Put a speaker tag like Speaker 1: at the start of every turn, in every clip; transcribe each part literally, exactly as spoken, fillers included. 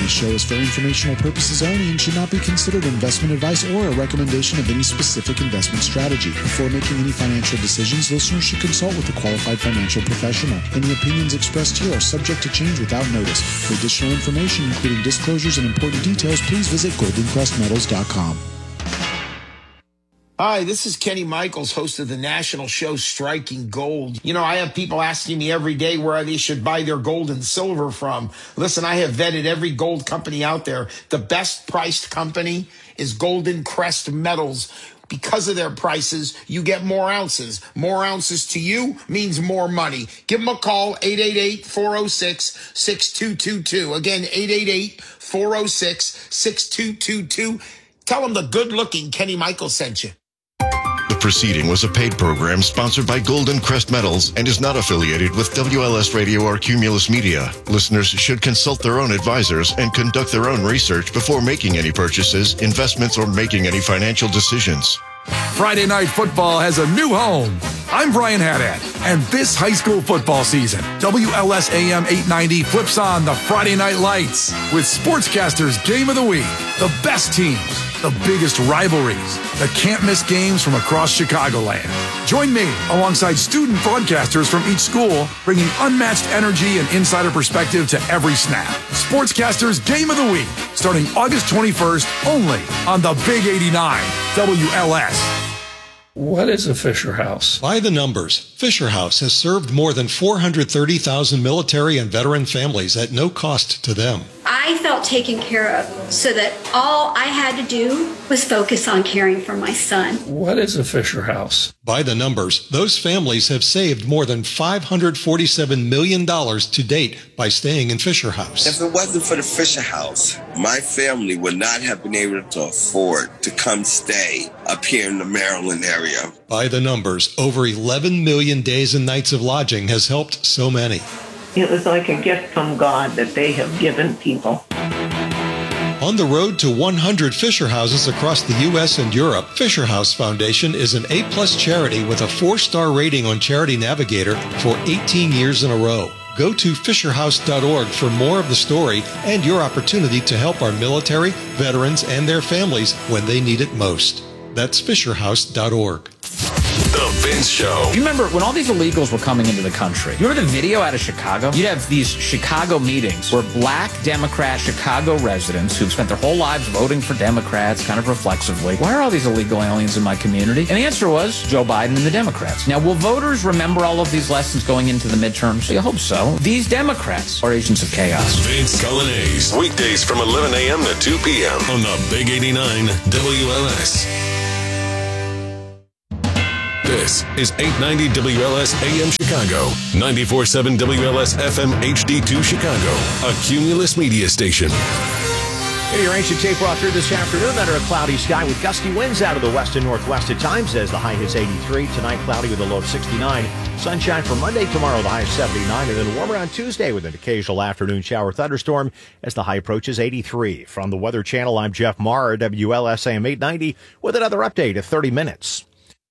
Speaker 1: This show is for informational purposes only and should not be considered investment advice or a recommendation of any specific investment strategy. Before making any financial decisions, listeners should consult with a qualified financial professional. Any opinions expressed here are subject to change without notice. For additional information, including disclosures and important details, please visit golden crest metals dot com.
Speaker 2: Hi, this is Kenny Michaels, host of the national show Striking Gold. You know, I have people asking me every day where they should buy their gold and silver from. Listen, I have vetted every gold company out there. The best priced company is Golden Crest Metals. Because of their prices, you get more ounces. More ounces to you means more money. Give them a call, eight eight eight, four oh six, six two two two. Again, eight eight eight, four oh six, six two two two. Tell them the good-looking Kenny Michaels sent you.
Speaker 3: The proceeding was a paid program sponsored by Golden Crest Metals and is not affiliated with W L S Radio or Cumulus Media. Listeners should consult their own advisors and conduct their own research before making any purchases, investments, or making any financial decisions.
Speaker 4: Friday Night Football has a new home. I'm Brian Haddad, and this high school football season, W L S A M eight ninety flips on the Friday Night Lights with Sportscasters Game of the Week, the best teams, the biggest rivalries, the can't-miss games from across Chicagoland. Join me alongside student broadcasters from each school, bringing unmatched energy and insider perspective to every snap. Sportscasters Game of the Week, starting August twenty-first, only on the Big eighty-nine, W L S.
Speaker 5: What is a Fisher House?
Speaker 6: By the numbers, Fisher House has served more than four hundred thirty thousand military and veteran families at no cost to them.
Speaker 7: I felt taken care of so that all I had to do was focus on caring for my son.
Speaker 5: What is a Fisher House?
Speaker 6: By the numbers, those families have saved more than five hundred forty-seven million dollars to date by staying in Fisher House.
Speaker 8: If it wasn't for the Fisher House, my family would not have been able to afford to come stay up here in the Maryland area.
Speaker 6: By the numbers, over eleven million days and nights of lodging has helped so many.
Speaker 9: It was like a gift from God that they have given people.
Speaker 6: On the road to one hundred Fisher Houses across the U S and Europe, Fisher House Foundation is an A-plus charity with a four-star rating on Charity Navigator for eighteen years in a row. Go to fisher house dot org for more of the story and your opportunity to help our military, veterans, and their families when they need it most. That's fisher house dot org.
Speaker 10: The Vince Show.
Speaker 11: You remember when all these illegals were coming into the country? You remember the video out of Chicago? You'd have these Chicago meetings where black Democrat Chicago residents who've spent their whole lives voting for Democrats kind of reflexively, why are all these illegal aliens in my community? And the answer was Joe Biden and the Democrats. Now, will voters remember all of these lessons going into the midterms? You hope so. These Democrats are agents of chaos.
Speaker 10: Vince Cullinase. Weekdays from eleven a.m. to two p.m. on the Big eighty-nine W L S. This is eight ninety W L S A M Chicago, ninety-four point seven W L S F M H D two Chicago, a Cumulus Media station.
Speaker 12: Hey, your ancient tape brought through this afternoon under a cloudy sky with gusty winds out of the west and northwest at times as the high hits eighty-three. Tonight, cloudy with a low of sixty-nine. Sunshine for Monday, tomorrow the high of seventy-nine, and then warmer on Tuesday with an occasional afternoon shower thunderstorm as the high approaches eighty-three. From the Weather Channel, I'm Jeff Maher, W L S A M eight ninety, with another update at thirty minutes.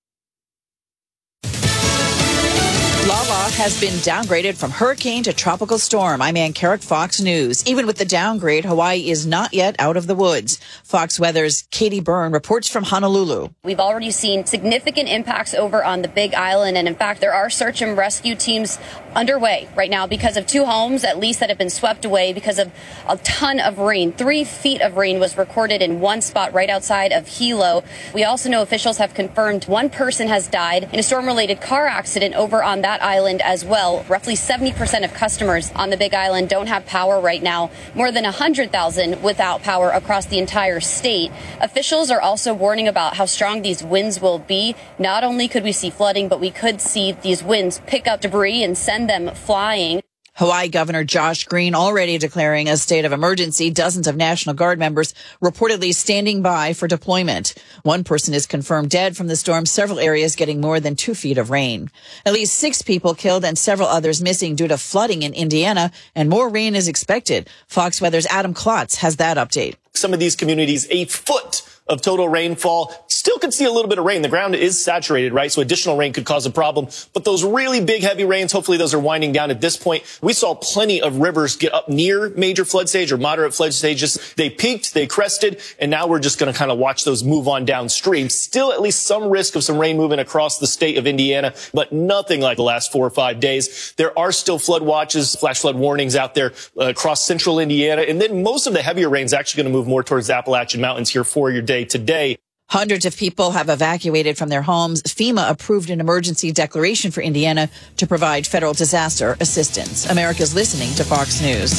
Speaker 13: Lala has been downgraded from hurricane to tropical storm. I'm Ann Carrick, Fox News. Even with the downgrade, Hawaii is not yet out of the woods. Fox Weather's Katie Byrne reports from Honolulu.
Speaker 14: We've already seen significant impacts over on the Big Island. And in fact, there are search and rescue teams underway right now because of two homes, at least, that have been swept away because of a ton of rain. Three feet of rain was recorded in one spot right outside of Hilo. We also know officials have confirmed one person has died in a storm-related car accident over on that island as well. Roughly seventy percent of customers on the Big Island don't have power right now. More than one hundred thousand without power across the entire state. Officials are also warning about how strong these winds will be. Not only could we see flooding, but we could see these winds pick up debris and send them flying.
Speaker 13: Hawaii Governor Josh Green already declaring a state of emergency. Dozens of National Guard members reportedly standing by for deployment. One person is confirmed dead from the storm, several areas getting more than two feet of rain. At least six people killed and several others missing due to flooding in Indiana, and more rain is expected. Fox Weather's Adam Klotz has that update.
Speaker 15: Some of these communities, a foot of total rainfall, Still could see a little bit of rain. The ground is saturated, right? So additional rain could cause a problem. But those really big, heavy rains, hopefully those are winding down at this point. We saw plenty of rivers get up near major flood stage or moderate flood stages. They peaked, they crested, and now we're just going to kind of watch those move on downstream. Still at least some risk of some rain moving across the state of Indiana, but nothing like the last four or five days. There are still flood watches, flash flood warnings out there uh, across central Indiana. And then most of the heavier rain is actually going to move more towards the Appalachian Mountains here for your day today.
Speaker 13: Hundreds of people have evacuated from their homes. FEMA approved an emergency declaration for Indiana to provide federal disaster assistance. America's listening to Fox News.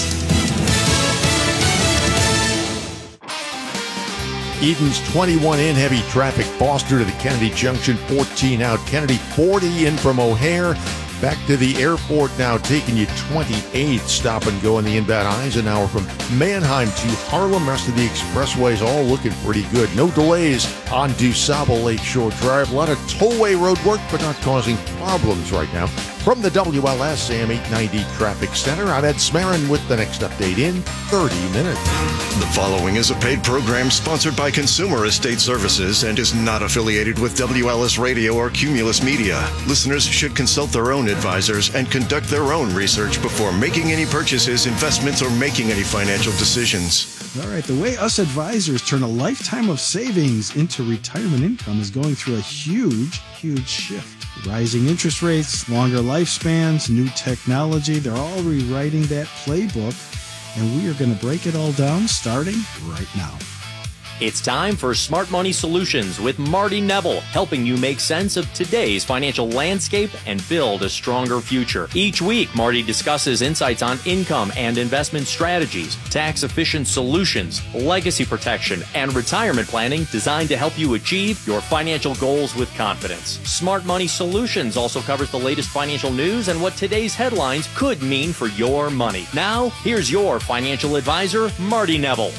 Speaker 16: Eden's twenty-one in heavy traffic. Foster to the Kennedy Junction, fourteen out. Kennedy forty in from O'Hare. Back to the airport now, taking you twenty-eight. Stop and go in the inbound Eisenhower from Manheim to Harlem. Rest of the expressways all looking pretty good. No delays on DuSable Lakeshore Drive. A lot of tollway road work, but not causing problems right now. From the W L S A M eight ninety Traffic Center, I'm Ed Smarin with the next update in thirty minutes.
Speaker 3: The following is a paid program sponsored by Consumer Estate Services and is not affiliated with W L S Radio or Cumulus Media. Listeners should consult their own advisors and conduct their own research before making any purchases, investments, or making any financial decisions.
Speaker 17: All right, the way us advisors turn a lifetime of savings into retirement income is going through a huge, huge shift. Rising interest rates, longer lifespans, new technology, they're all rewriting that playbook, and we are going to break it all down starting right now.
Speaker 18: It's time for Smart Money Solutions with Marty Neville, helping you make sense of today's financial landscape and build a stronger future. Each week, Marty discusses insights on income and investment strategies, tax-efficient solutions, legacy protection, and retirement planning designed to help you achieve your financial goals with confidence. Smart Money Solutions also covers the latest financial news and what today's headlines could mean for your money. Now, here's your financial advisor, Marty Neville.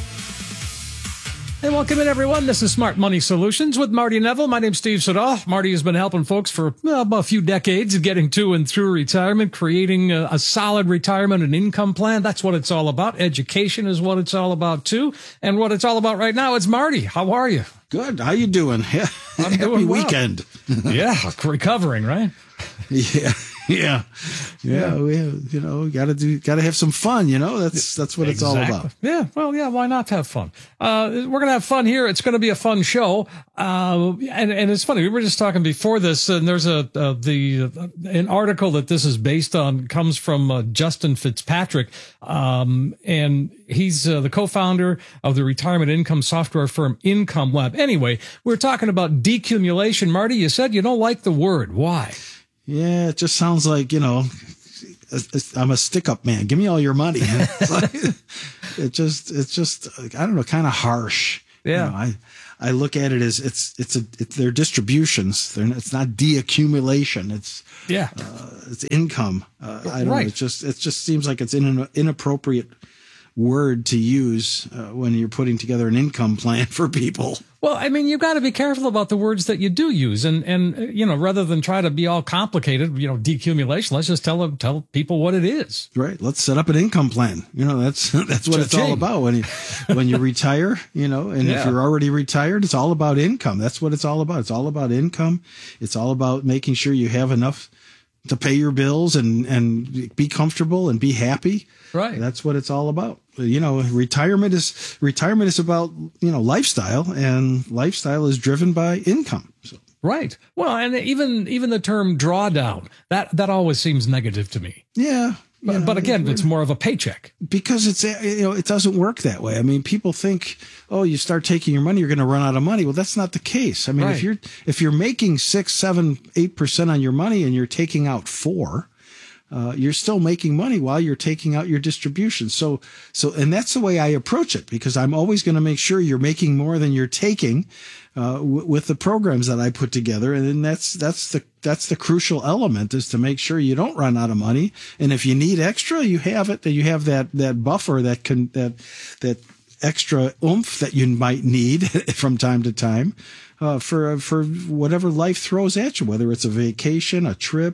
Speaker 19: Hey, welcome in, everyone. This is Smart Money Solutions with Marty Neville. My name's Steve Siddall. Marty has been helping folks for well, about a few decades getting to and through retirement, creating a, a solid retirement and income plan. That's what it's all about. Education is what it's all about, too. And what it's all about right now, it's Marty. How are you?
Speaker 17: Good. How you doing? Yeah.
Speaker 19: I'm
Speaker 17: Happy
Speaker 19: doing well.
Speaker 17: weekend.
Speaker 19: Yeah, recovering, right?
Speaker 17: Yeah. Yeah. Yeah. We have, you know, got to do, got to have some fun, you know, that's, that's what exactly. it's all about.
Speaker 19: Yeah. Well, yeah. Why not have fun? Uh, we're going to have fun here. It's going to be a fun show. Uh, and, and it's funny. We were just talking before this, and there's a, uh, the, uh, an article that this is based on comes from uh, Justin Fitzpatrick. Um, and he's uh, the co-founder of the retirement income software firm Income Lab. Anyway, we're talking about decumulation. Marty, you said you don't like the word. Why?
Speaker 17: Yeah, it just sounds like, you know, I'm a stick-up man. Give me all your money. it just, it's just, I don't know, kind of harsh.
Speaker 19: Yeah.
Speaker 17: You know, I, I look at it as it's, it's a, it's their distributions. They're, it's not deaccumulation. It's,
Speaker 19: yeah,
Speaker 17: uh, it's income. Uh, I don't
Speaker 19: right.
Speaker 17: know. It just, it just seems like it's in an inappropriate word to use uh, when you're putting together an income plan for people.
Speaker 19: Well, I mean, you've got to be careful about the words that you do use. And, and, you know, rather than try to be all complicated, you know, decumulation, let's just tell them, tell people what it is.
Speaker 17: Right. Let's set up an income plan. You know, that's, that's what it's all about when you, when you retire, you know, and yeah. if you're already retired, it's all about income. That's what it's all about. It's all about income. It's all about making sure you have enough to pay your bills and, and be comfortable and be happy.
Speaker 19: Right.
Speaker 17: That's what it's all about. You know, retirement is, retirement is about, you know, lifestyle, and lifestyle is driven by income. So.
Speaker 19: Right. Well, and even, even the term drawdown, that, that always seems negative to me.
Speaker 17: Yeah.
Speaker 19: But, know, but again, it's more of a paycheck.
Speaker 17: Because it's, you know, it doesn't work that way. I mean, people think, oh, you start taking your money, you're going to run out of money. Well, that's not the case. I mean,
Speaker 19: right.
Speaker 17: if you're, if you're making six, seven, eight percent on your money and you're taking out four, Uh, you're still making money while you're taking out your distribution. So, so, and that's the way I approach it, because I'm always going to make sure you're making more than you're taking, uh, w- with the programs that I put together. And then that's, that's the, that's the crucial element, is to make sure you don't run out of money. And if you need extra, you have it, that you have that, that buffer that can, that, that extra oomph that you might need from time to time, uh, for, for whatever life throws at you, whether it's a vacation, a trip,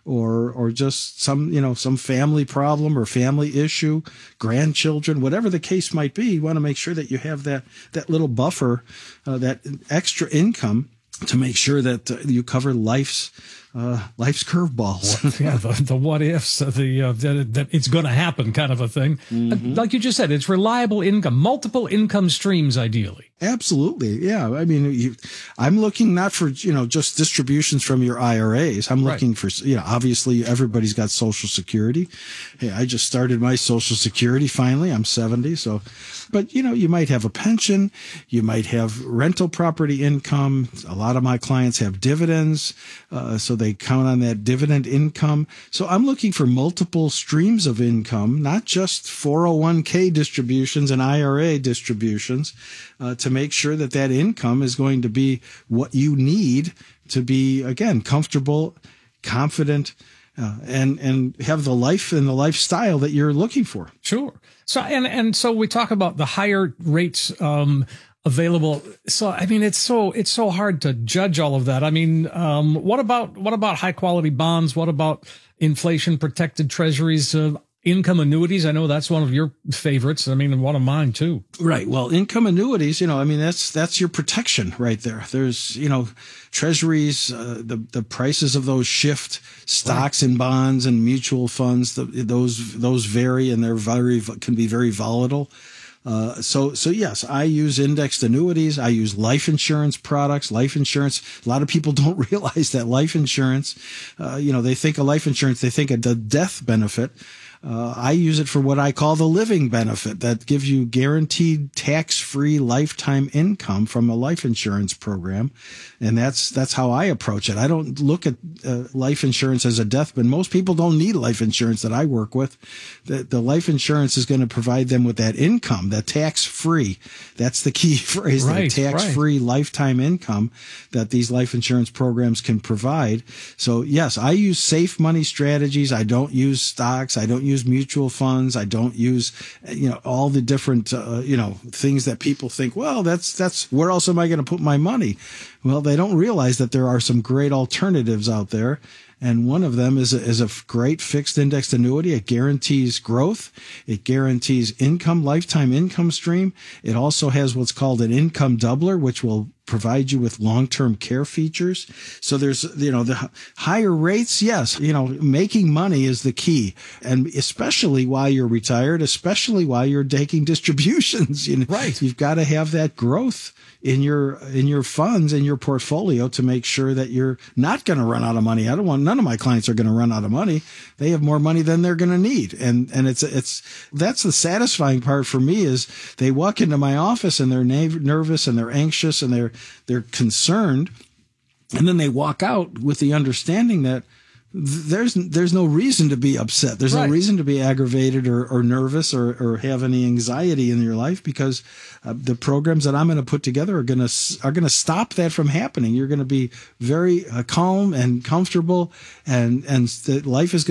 Speaker 17: or or just some, you know, some family problem or family issue, grandchildren, whatever the case might be. You want to make sure that you have that that little buffer, uh, that extra income to make sure that uh, you cover life's uh, life's curveballs.
Speaker 19: yeah, the, the what ifs, the uh, that, that it's going to happen kind of a thing. Mm-hmm. Like you just said, it's reliable income, multiple income streams, ideally.
Speaker 17: Absolutely. Yeah. I mean, you, I'm looking not for, you know, just distributions from your I R As. I'm looking right. for, you know, obviously everybody's got Social Security. Hey, I just started my Social Security finally. I'm seventy. So, but, you know, you might have a pension. You might have rental property income. A lot of my clients have dividends. Uh, so they count on that dividend income. So I'm looking for multiple streams of income, not just four oh one k distributions and I R A distributions, uh, to make sure that that income is going to be what you need to be, again, comfortable, confident, uh, and and have the life and the lifestyle that you're looking for.
Speaker 19: Sure. So and and so we talk about the higher rates um, available. So I mean, it's so it's so hard to judge all of that. I mean, um, what about what about high quality bonds? What about inflation protected treasuries? Uh, Income annuities, I know that's one of your favorites. I mean, one of mine too.
Speaker 17: Right. Well, income annuities, you know, I mean, that's that's your protection right there. There's, you know, treasuries, uh, the the prices of those shift. Stocks right. and bonds and mutual funds, the, those those vary and they're very can be very volatile. Uh, so, so yes, I use indexed annuities. I use life insurance products, life insurance. A lot of people don't realize that life insurance, uh, you know, they think of life insurance, they think of the death benefit. Uh, I use it for what I call the living benefit that gives you guaranteed tax-free lifetime income from a life insurance program. And that's, that's how I approach it. I don't look at uh, life insurance as a death benefit. Most people don't need life insurance that I work with. The, the life insurance is going to provide them with that income, that tax-free. That's the key phrase,
Speaker 19: right,
Speaker 17: that tax-free right. lifetime income that these life insurance programs can provide. So yes, I use safe money strategies. I don't use stocks. I don't use mutual funds. I don't use, you know, all the different, uh, you know, things that people think, well, that's, that's, where else am I going to put my money? Well, they don't realize that there are some great alternatives out there. And one of them is a, is a great fixed indexed annuity. It guarantees growth. It guarantees income, lifetime income stream. It also has what's called an income doubler, which will provide you with long-term care features. So there's, you know, the higher rates. Yes. You know, making money is the key. And especially while you're retired, especially while you're taking distributions, you know,
Speaker 19: right.
Speaker 17: You've got to have that growth in your, in your funds, in your portfolio to make sure that you're not going to run out of money. I don't want, none of my clients are going to run out of money. They have more money than they're going to need. And, and it's, it's, that's the satisfying part for me is they walk into my office and they're nav- nervous and they're anxious and they're, they're concerned. And then they walk out with the understanding that there's there's no reason to be upset. There's right. no reason to be aggravated or, or nervous or, or have any anxiety in your life because uh, the programs that I'm going to put together are going to are going to stop that from happening. You're going to be very uh, calm and comfortable, and and the life is going